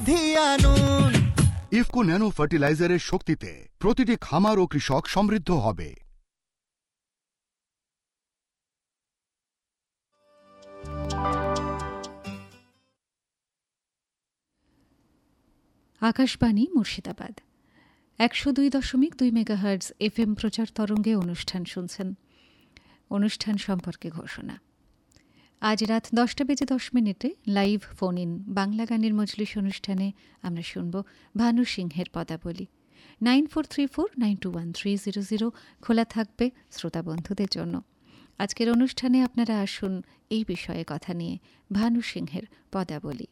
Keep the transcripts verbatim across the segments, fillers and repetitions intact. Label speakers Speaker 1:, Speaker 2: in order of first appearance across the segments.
Speaker 1: সমৃদ্ধি আনুন।
Speaker 2: ইফকো ন্যানো ফার্টিলাইজারের শক্তিতে প্রতিটি খামার ও কৃষক সমৃদ্ধ হবে।
Speaker 3: আকাশবাণী মুর্শিদাবাদ একশো দুই দশমিক দুই মেগাহার্টজ এফ এম প্রচার তরঙ্গে অনুষ্ঠান শুনছেন। অনুষ্ঠান সম্পর্কে ঘোষণা। আজ রাত দশটা বেজে দশ মিনিটে লাইভ ফোন ইন বাংলা গানের মজলিস অনুষ্ঠানে আমরা শুনব ভানু সিংহের পদাবলী। Nine four three four nine two one three zero zero খোলা থাকবে শ্রোতা বন্ধুদের জন্য। আজকের অনুষ্ঠানে আপনারা আসুন এই বিষয়ে কথা নিয়ে, ভানু সিংহের পদাবলী।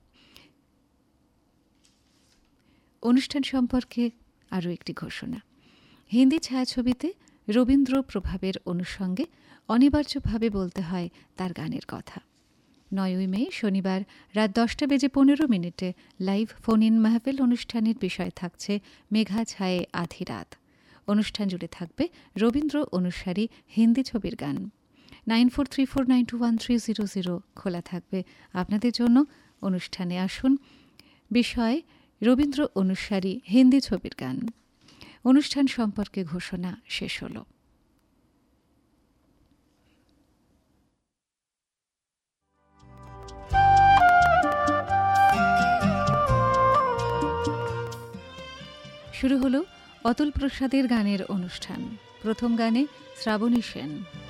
Speaker 3: অনুষ্ঠান সম্পর্কে আরও একটি ঘোষণা। হিন্দি ছায়াছবিতে রবীন্দ্র প্রভাবের অনুষঙ্গে অনিবার্যভাবে বলতে হয় তার গানের কথা। নয়ই মে শনিবার রাত দশটা বেজে পনেরো মিনিটে লাইভ ফোন ইন মাহফিল অনুষ্ঠানের বিষয় থাকছে মেঘা ছায়ে আধি রাত। অনুষ্ঠান জুড়ে থাকবে রবীন্দ্র অনুসারী হিন্দি ছবির গান। Nine four three four nine two one three zero zero খোলা থাকবে আপনাদের জন্য। অনুষ্ঠানে আসুন। বিষয় রবীন্দ্র অনুসারী হিন্দি ছবির গান। অনুষ্ঠান সম্পর্কে ঘোষণা শেষ হল। শুরু হল অতুল প্রসাদের গানের অনুষ্ঠান। প্রথম গানে শ্রাবণী সেন।